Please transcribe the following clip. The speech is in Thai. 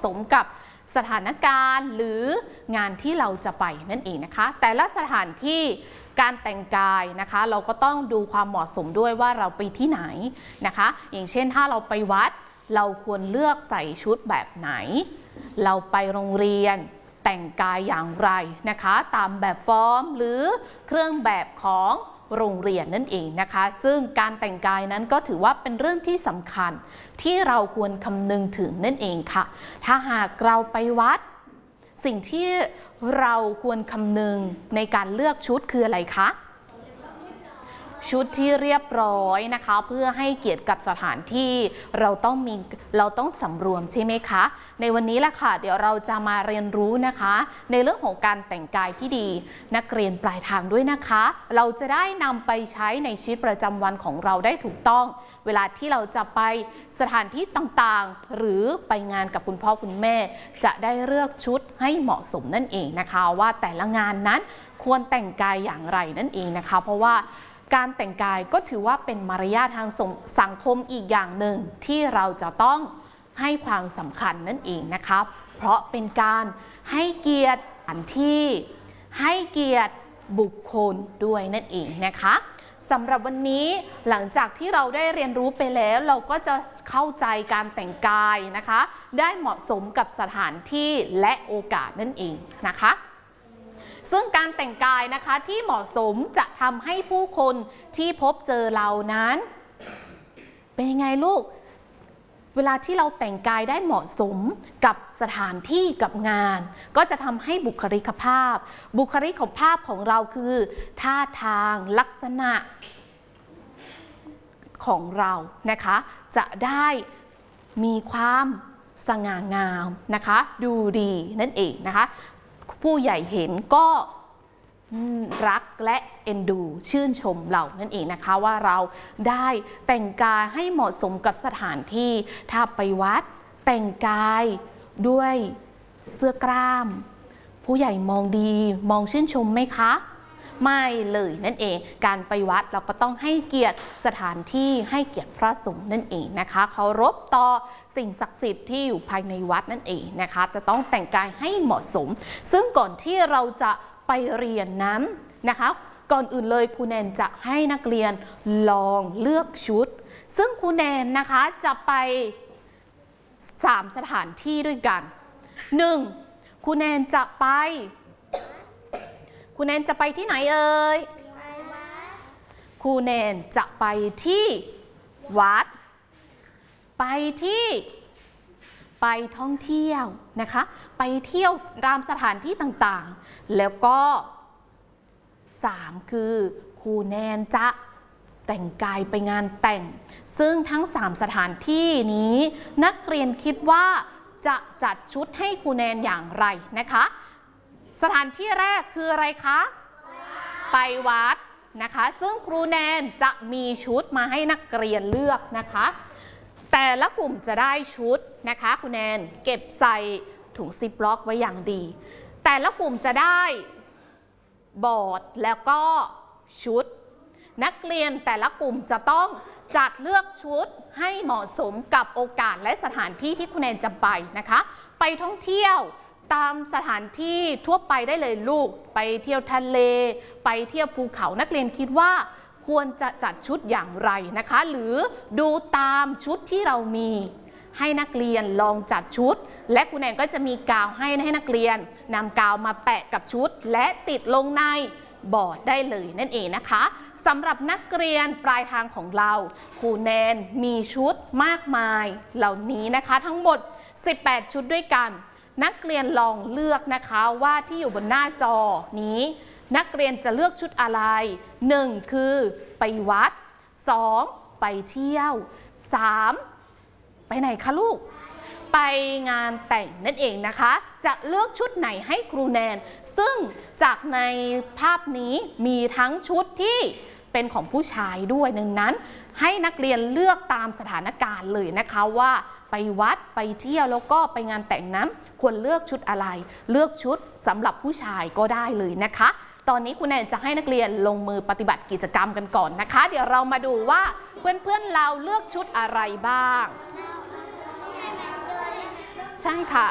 สมกับสถานการณ์หรืองานที่เราจะไปนั่นเองนะคะแต่ละสถานที่การแต่งกายนะคะเราก็ต้องดูความเหมาะสมด้วยว่าเราไปที่ไหนนะคะอย่างเช่นถ้าเราไปวัดเราควรเลือกใส่ชุดแบบไหนเราไปโรงเรียนแต่งกายอย่างไรนะคะตามแบบฟอร์มหรือเครื่องแบบของโรงเรียนนั่นเองนะคะซึ่งการแต่งกายนั้นก็ถือว่าเป็นเรื่องที่สำคัญที่เราควรคำนึงถึงนั่นเองค่ะถ้าหากเราไปวัดสิ่งที่เราควรคำนึงในการเลือกชุดคืออะไรคะชุดที่เรียบร้อยนะคะเพื่อให้เกียรติกับสถานที่เราต้องสำรวมใช่ไหมคะในวันนี้แหละค่ะเดี๋ยวเราจะมาเรียนรู้นะคะในเรื่องของการแต่งกายที่ดีนักเรียนปลายทางด้วยนะคะเราจะได้นำไปใช้ในชีวิตประจำวันของเราได้ถูกต้องเวลาที่เราจะไปสถานที่ต่างๆหรือไปงานกับคุณพ่อคุณแม่จะได้เลือกชุดให้เหมาะสมนั่นเองนะคะว่าแต่ละงานนั้นควรแต่งกายอย่างไรนั่นเองนะคะเพราะว่าการแต่งกายก็ถือว่าเป็นมารยาททางสังคมอีกอย่างหนึ่งที่เราจะต้องให้ความสำคัญนั่นเองนะคะเพราะเป็นการให้เกียรติสถานที่ให้เกียรติบุคคลด้วยนั่นเองนะคะสำหรับวันนี้หลังจากที่เราได้เรียนรู้ไปแล้วเราก็จะเข้าใจการแต่งกายนะคะได้เหมาะสมกับสถานที่และโอกาสนั่นเองนะคะซึ่งการแต่งกายนะคะที่เหมาะสมจะทำให้ผู้คนที่พบเจอเรานั้นเป็นยังไงลูกเวลาที่เราแต่งกายได้เหมาะสมกับสถานที่กับงานก็จะทำให้บุคลิกภาพของเราคือท่าทางลักษณะของเรานะคะจะได้มีความสง่างามนะคะดูดีนั่นเองนะคะผู้ใหญ่เห็นก็รักและเอ็นดูชื่นชมเรานั่นเองนะคะว่าเราได้แต่งกายให้เหมาะสมกับสถานที่ถ้าไปวัดแต่งกายด้วยเสื้อกล้ามผู้ใหญ่มองดีมองชื่นชมไหมคะไม่เลยนั่นเองการไปวัดเราก็ต้องให้เกียรติสถานที่ให้เกียรติพระสงฆ์นั่นเองนะคะเคารพต่อสิ่งศักดิ์สิทธิ์ที่อยู่ภายในวัดนั่นเองนะคะจะต้องแต่งกายให้เหมาะสมซึ่งก่อนที่เราจะไปเรียนนั้นนะคะก่อนอื่นเลยครูแนนจะให้นักเรียนลองเลือกชุดซึ่งครูแนนนะคะจะไป3สถานที่ด้วยกัน1ครูแนนจะไปที่ไหนเอ่ยครูแนนจะไปที่วัดไปท่องเที่ยวนะคะไปเที่ยวตามสถานที่ต่างๆแล้วก็3คือครูแนนจะแต่งกายไปงานแต่งซึ่งทั้ง3สถานที่นี้นักเรียนคิดว่าจะจัดชุดให้ครูแนนอย่างไรนะคะสถานที่แรกคืออะไรคะไปวัดนะคะซึ่งครูแนนจะมีชุดมาให้นักเรียนเลือกนะคะแต่ละกลุ่มจะได้ชุดนะคะครูแนนเก็บใส่ถุงซิปล็อกไว้อย่างดีแต่ละกลุ่มจะได้บอร์ดแล้วก็ชุดนักเรียนแต่ละกลุ่มจะต้องจัดเลือกชุดให้เหมาะสมกับโอกาสและสถานที่ที่ครูแนนจะไปนะคะไปท่องเที่ยวตามสถานที่ทั่วไปได้เลยลูกไปเที่ยวทะเลไปเที่ยวภูเขานักเรียนคิดว่าควรจะจัดชุดอย่างไรนะคะหรือดูตามชุดที่เรามีให้นักเรียนลองจัดชุดและครูแนนก็จะมีกาวให้นักเรียนนำกาวมาแปะกับชุดและติดลงในบอร์ดได้เลยนั่นเองนะคะสำหรับนักเรียนปลายทางของเราครูแนนมีชุดมากมายเหล่านี้นะคะทั้งหมด18ชุดด้วยกันนักเรียนลองเลือกนะคะว่าที่อยู่บนหน้าจอนี้นักเรียนจะเลือกชุดอะไร1คือไปวัด2ไปเที่ยว3ไปไหนคะลูกไปงานแต่งนั่นเองนะคะจะเลือกชุดไหนให้ครูแนนซึ่งจากในภาพนี้มีทั้งชุดที่เป็นของผู้ชายด้วยดังนั้นให้นักเรียนเลือกตามสถานการณ์เลยนะคะว่าไปวัดไปเที่ยวแล้วก็ไปงานแต่งนั้นควรเลือกชุดอะไรเลือกชุดสำหรับผู้ชายก็ได้เลยนะคะตอนนี้ครูแนนจะให้นักเรียนลงมือปฏิบัติกิจกรรมกันก่อนนะคะเดี๋ยวเรามาดูว่าเพื่อนๆเราเลือกชุดอะไรบ้างใช่ค่ะ